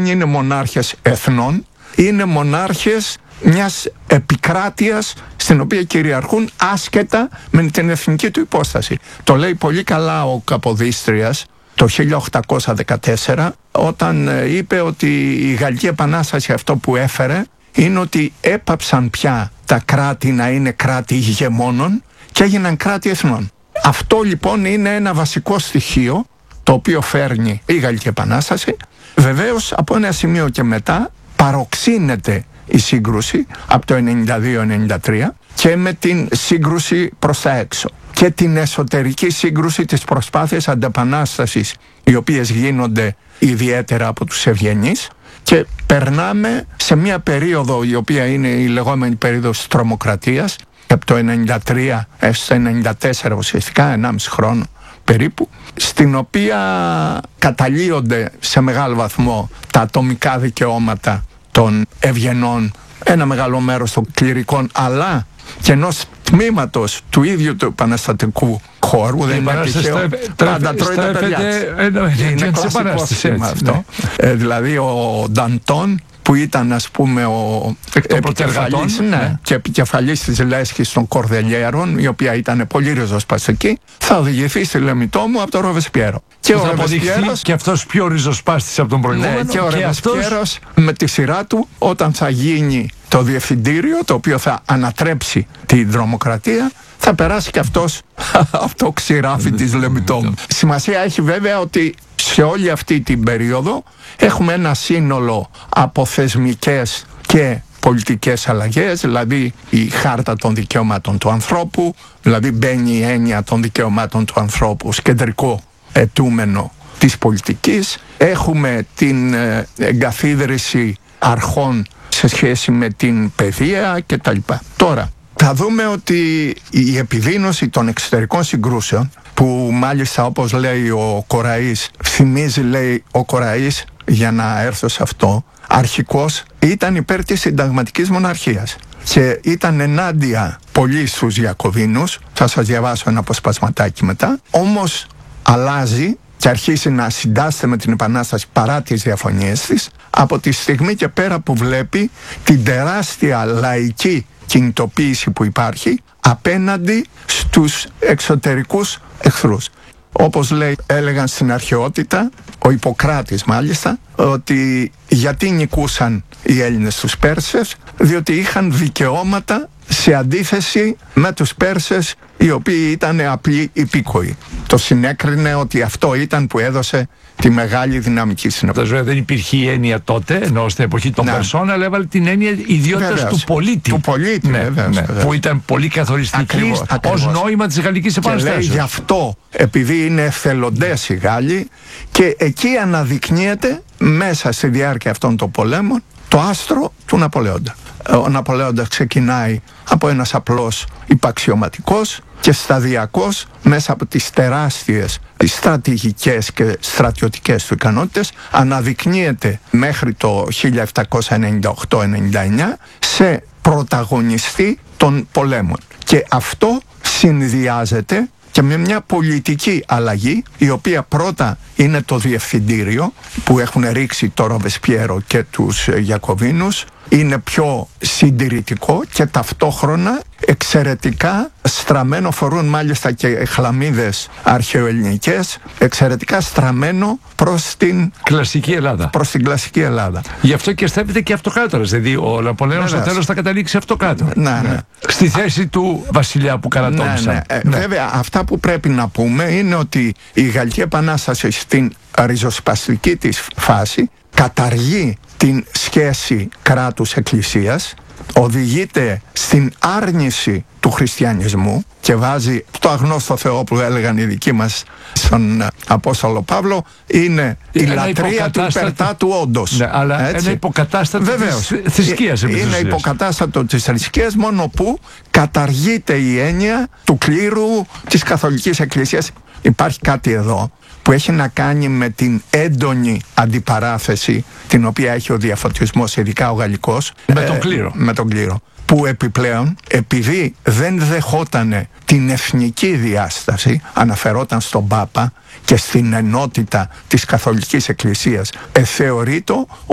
δεν είναι μονάρχες εθνών, είναι μονάρχες μιας επικράτειας στην οποία κυριαρχούν άσχετα με την εθνική του υπόσταση. Το λέει πολύ καλά ο Καποδίστριας το 1814, όταν είπε ότι η Γαλλική Επανάσταση αυτό που έφερε είναι ότι έπαψαν πια τα κράτη να είναι κράτη ηγεμόνων και έγιναν κράτη εθνών. Αυτό λοιπόν είναι ένα βασικό στοιχείο το οποίο φέρνει η Γαλλική Επανάσταση. Βεβαίως από ένα σημείο και μετά παροξύνεται η σύγκρουση από το 92-93 και με την σύγκρουση προς τα έξω και την εσωτερική σύγκρουση της προσπάθειας αντεπανάστασης, οι οποίες γίνονται ιδιαίτερα από τους ευγενείς, και περνάμε σε μια περίοδο η οποία είναι η λεγόμενη περίοδος της τρομοκρατίας, από το 93 έως το 94 ουσιαστικά, 1,5 χρόνο περίπου, στην οποία καταλύονται σε μεγάλο βαθμό τα ατομικά δικαιώματα των ευγενών, ένα μεγάλο μέρος των κληρικών, αλλά και ενός τμήματος του ίδιου του επαναστατικού χώρου. Δεν είναι τυχαίο, πάντα τρώει τα παιδιά. Είναι κλασικό σήμα αυτό. Δηλαδή ο Νταντών, που ήταν ας πούμε ο επικεφαλής, και επικεφαλής της λέσχης των Κορδελιέρων, η οποία ήταν πολύ ριζοσπαστική, θα οδηγηθεί στη Λεμιτόμου από τον Ροβεσπιέρο. Και θα αποδειχθεί και αυτός πιο ριζοσπάστης από τον προηγούμενο. Ναι, και ο Ροβεσπιέρος με τη σειρά του, όταν θα γίνει το διευθυντήριο το οποίο θα ανατρέψει την τρομοκρατία, θα περάσει και αυτός από το ξηράφι της Λεμιτόμου. Σημασία έχει βέβαια ότι σε όλη αυτή την περίοδο έχουμε ένα σύνολο από θεσμικές και πολιτικές αλλαγές, δηλαδή η χάρτα των δικαιωμάτων του ανθρώπου, δηλαδή μπαίνει η έννοια των δικαιωμάτων του ανθρώπου ως κεντρικό αιτούμενο της πολιτικής. Έχουμε την εγκαθίδρυση αρχών σε σχέση με την παιδεία κτλ. Τώρα, θα δούμε ότι η επιδείνωση των εξωτερικών συγκρούσεων, που μάλιστα όπως λέει ο Κοραής, θυμίζει λέει ο Κοραής, για να έρθω σε αυτό, αρχικώς ήταν υπέρ της συνταγματικής μοναρχίας και ήταν ενάντια πολύ στους Ιακωβίνους. Θα σας διαβάσω ένα αποσπασματάκι μετά. Όμως αλλάζει και αρχίσει να συντάσσεται με την Επανάσταση παρά τις διαφωνίες της, από τη στιγμή και πέρα που βλέπει την τεράστια λαϊκή κινητοποίηση που υπάρχει απέναντι στους εξωτερικούς εχθρούς. Όπως έλεγαν στην αρχαιότητα, ο Ιπποκράτης μάλιστα, ότι γιατί νικούσαν οι Έλληνες τους Πέρσες, διότι είχαν δικαιώματα σε αντίθεση με τους Πέρσες, οι οποίοι ήταν απλοί υπήκοοι. Το συνέκρινε ότι αυτό ήταν που έδωσε τη μεγάλη δυναμική στην εποχή. Δεν υπήρχε η έννοια τότε, ενώ στην εποχή των Περσών, αλλά έβαλε την έννοια ιδιότητας του πολίτη. Του πολίτη, που ήταν πολύ καθοριστική ως νόημα της Γαλλικής Επαναστάσεως. Γι' αυτό, επειδή είναι εθελοντές οι Γάλλοι, και εκεί αναδεικνύεται μέσα στη διάρκεια αυτών των πολέμων το άστρο του Ναπολέοντα. Ο Ναπολέοντας ξεκινάει από ένας απλός υπαξιωματικός και σταδιακός, μέσα από τις τεράστιες στρατηγικές και στρατιωτικές του ικανότητες, αναδεικνύεται μέχρι το 1798-99 σε πρωταγωνιστή των πολέμων. Και αυτό συνδυάζεται και με μια πολιτική αλλαγή, η οποία πρώτα είναι το διευθυντήριο που έχουν ρίξει το Ροβεσπιέρο και τους Γιακωβίνους, είναι πιο συντηρητικό και ταυτόχρονα εξαιρετικά στραμμένο, φορούν μάλιστα και χλαμίδες αρχαιοελληνικές, εξαιρετικά στραμμένο προς την κλασική Ελλάδα. Γι' αυτό και στρέφεται και αυτοκράτορας, δηλαδή ο Ναπολέον στο τέλος θα καταλήξει αυτοκράτορα. Ναι. Στη θέση του βασιλιά που καρατόμησαν. Βέβαια, αυτά που πρέπει να πούμε είναι ότι η Γαλλική Επανάσταση στην ριζοσπαστική της φάση καταργεί την σχέση κράτους-εκκλησίας, οδηγείται στην άρνηση του χριστιανισμού και βάζει το αγνώστο Θεό που έλεγαν οι δικοί μας στον Απόστολο Παύλο, είναι η λατρεία του υπερτάτου όντως. Ναι, αλλά ένα υποκατάστατο της θρησκείας. Είναι υποκατάστατο της θρησκείας, μόνο που καταργείται η έννοια του κλήρου της Καθολικής Εκκλησίας. Υπάρχει κάτι εδώ που έχει να κάνει με την έντονη αντιπαράθεση την οποία έχει ο διαφωτισμός, ειδικά ο γαλλικός, με τον κλήρο. Που επιπλέον, επειδή δεν δεχότανε την εθνική διάσταση, αναφερόταν στον Πάπα και στην ενότητα της Καθολικής Εκκλησίας, θεωρείτο